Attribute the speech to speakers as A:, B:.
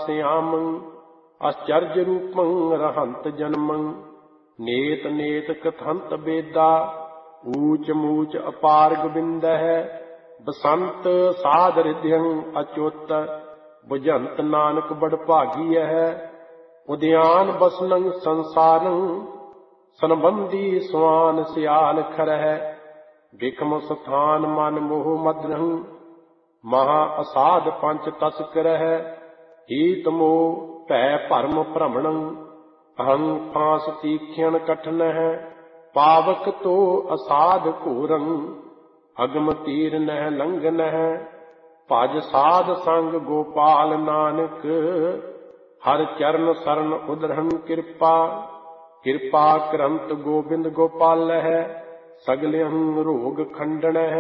A: श्यामं आश्चर्य रूपं रहंत जन्मं नेत नेत कथंत बेदा ऊच मूच अपार गोबिंद है बसंत साध हृदयं अच्युत बुझंत नानक बड़ भागी है उद्यान बसनं संसारं सनबंदी स्वान सियाल खर है बिकम स्थान मन मोह मद्रहं महा असाध पंच तस्कर है हीत मोह भै भरम भ्रमणं अहं फांस तीक्ष्ण कठिन है पावक तो असाध घोरं अगम तीर नह लंघन है भज साध संग गोपाल नानक हर चरण शरण उदरहन कृपा कृपा करंत गोविंद गोपाल है सगले रोग खंडन है।